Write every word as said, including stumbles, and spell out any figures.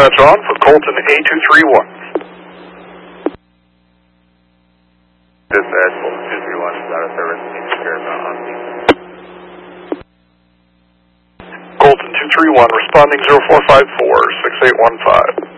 dispatch on for Colton A two three one. Dispatch, Colton two three one is out of service. Need to care about on scene. Colton two three one responding zero four five four, six eight one five.